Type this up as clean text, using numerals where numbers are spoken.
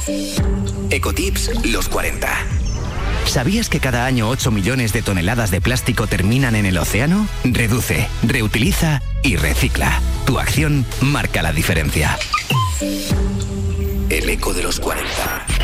Ecotips los 40. ¿Sabías que cada año 8 millones de toneladas de plástico terminan en el océano? Reduce, reutiliza y recicla. Tu acción marca la diferencia. El eco de los 40.